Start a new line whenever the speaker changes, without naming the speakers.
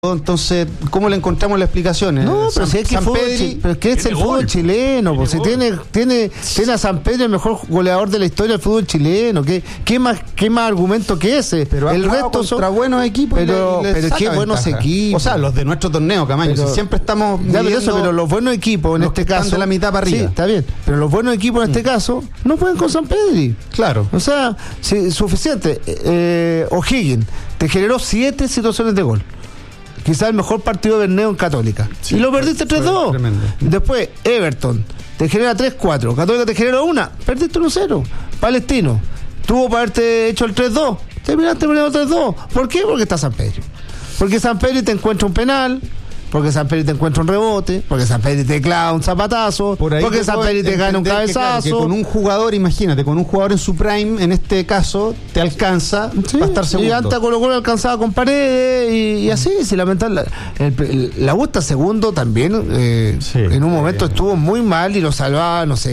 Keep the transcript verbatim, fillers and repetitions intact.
Entonces, ¿cómo le encontramos las explicaciones?
No, pero
San,
si es que,
San
fútbol,
Pedri,
pero es que es el fútbol
gol.
chileno, pues si tiene, tiene, tiene a San Pedro el mejor goleador de la historia del fútbol chileno. ¿Qué, qué más, qué más argumento que ese?
pero ha
el
jugado
resto son
contra buenos equipos.
pero,
y le, y le
pero
saca
qué buenos
ventaja.
equipos.
O sea, los de nuestro torneo, Camaño.
Pero-
Si siempre estamos
Ya, pero,
midiendo
eso, pero los buenos equipos en
los
este
que están
caso
de la mitad para arriba.
Sí, está bien, pero los buenos equipos en este caso no pueden con San Pedri.
Claro.
O sea, si, suficiente. Eh, O'Higgins te generó siete situaciones de gol. Quizás el mejor partido de Bermeo en Católica.
Sí,
y lo perdiste
fue
tres dos.
tremendo.
Después, Everton te genera tres cuatro. Católica te genera una. Perdiste uno cero. Palestino tuvo para haberte hecho el tres dos. Terminaste perdiendo tres dos. ¿Por qué? Porque está San Pedro. Porque San Pedro te encuentra un penal. Porque San Pedro te encuentra un rebote. Porque San Pedro te clava un zapatazo.
Por ahí
porque
te
San
puedo
Pedro te gana un
entender que, claro,
cabezazo.
que con un jugador, imagínate, con un jugador en su prime, en este caso, te alcanza
Sí,
para estar segundo.
y antes Colo Colo alcanzaba con Paredes y, y así, si lamentable. El, el, la Augusta segundo también eh,
Sí,
en un momento
eh,
estuvo muy mal y lo salvaba, no sé.